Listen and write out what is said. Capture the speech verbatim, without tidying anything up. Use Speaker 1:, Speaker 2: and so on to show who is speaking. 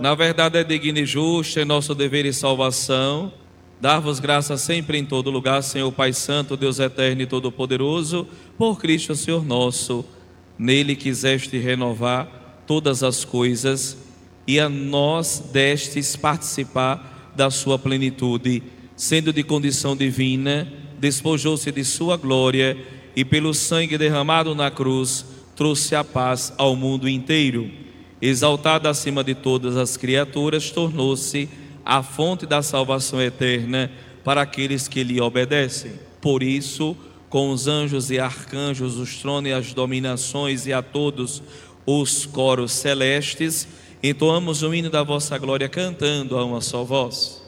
Speaker 1: Na verdade é digno e justo, é nosso dever e salvação dar-vos graças sempre em todo lugar, Senhor Pai Santo, Deus eterno e todo-poderoso, por Cristo Senhor nosso. Nele quiseste renovar todas as coisas e a nós destes participar da sua plenitude. Sendo de condição divina, despojou-se de sua glória e pelo sangue derramado na cruz trouxe a paz ao mundo inteiro. Exaltado acima de todas as criaturas, tornou-se a fonte da salvação eterna para aqueles que lhe obedecem. Por isso, com os anjos e arcanjos, os tronos e as dominações e a todos os coros celestes, entoamos o hino da vossa glória cantando a uma só voz.